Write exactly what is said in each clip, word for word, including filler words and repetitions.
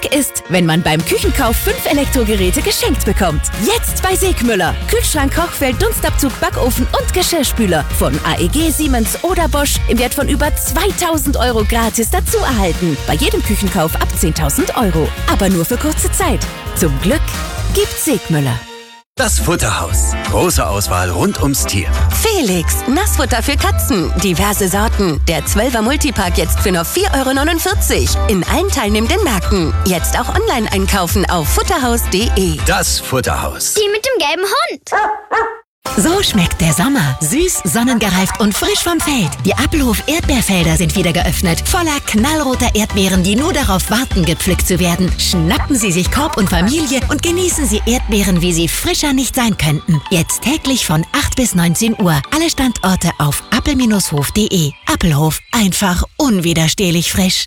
Glück ist, wenn man beim Küchenkauf fünf Elektrogeräte geschenkt bekommt. Jetzt bei Segmüller. Kühlschrank, Kochfeld, Dunstabzug, Backofen und Geschirrspüler von A E G, Siemens oder Bosch im Wert von über zweitausend Euro gratis dazu erhalten. Bei jedem Küchenkauf ab zehntausend Euro. Aber nur für kurze Zeit. Zum Glück gibt's Segmüller. Das Futterhaus. Große Auswahl rund ums Tier. Felix, Nassfutter für Katzen. Diverse Sorten. Der zwölfer Multipack jetzt für nur vier Euro neunundvierzig. In allen teilnehmenden Märkten. Jetzt auch online einkaufen auf futterhaus punkt de. Das Futterhaus. Die mit dem gelben Hund. So schmeckt der Sommer. Süß, sonnengereift und frisch vom Feld. Die Appelhof Erdbeerfelder sind wieder geöffnet. Voller knallroter Erdbeeren, die nur darauf warten, gepflückt zu werden. Schnappen Sie sich Korb und Familie und genießen Sie Erdbeeren, wie sie frischer nicht sein könnten. Jetzt täglich von acht bis neunzehn Uhr. Alle Standorte auf appel Bindestrich hof punkt de. Appelhof, einfach unwiderstehlich frisch.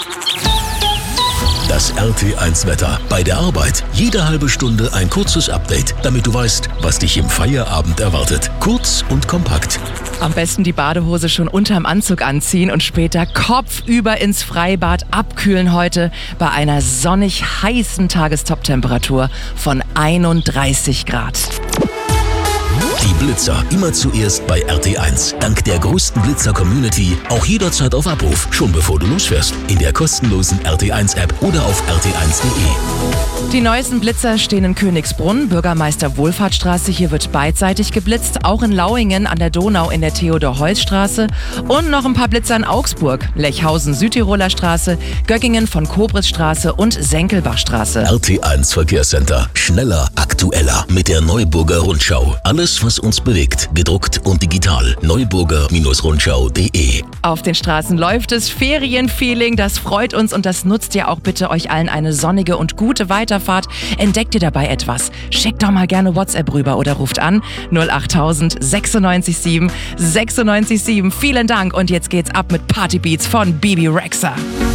Das R T eins Wetter. Bei der Arbeit jede halbe Stunde ein kurzes Update, damit du weißt, was dich im Feierabend erwartet. Kurz und kompakt. Am besten die Badehose schon unterm Anzug anziehen und später kopfüber ins Freibad abkühlen heute bei einer sonnig heißen Tagestop-Temperatur von einunddreißig Grad. Die Blitzer immer zuerst bei R T eins. Dank der größten Blitzer-Community auch jederzeit auf Abruf, schon bevor du losfährst. In der kostenlosen R T eins App oder auf r t eins punkt de. Die neuesten Blitzer stehen in Königsbrunn, Bürgermeister Wohlfahrtsstraße. Hier wird beidseitig geblitzt. Auch in Lauingen an der Donau in der Theodor-Heuss-Straße. Und noch ein paar Blitzer in Augsburg, Lechhausen, Südtiroler Straße, Göggingen von Kobritzstraße und Senkelbachstraße. R T eins Verkehrscenter. Schneller, aktueller mit der Neuburger Rundschau. Alles, was uns bewegt, gedruckt und digital. neuburger Rundschau punkt de. Auf den Straßen läuft es. Ferienfeeling, das freut uns und das nutzt ihr auch bitte euch allen eine sonnige und gute Weiterfahrt. Entdeckt ihr dabei etwas? Schickt doch mal gerne WhatsApp rüber oder ruft an null achttausend sechsundneunzig sieben sechsundneunzig sieben. Vielen Dank und jetzt geht's ab mit Partybeats von Bibi Rexha.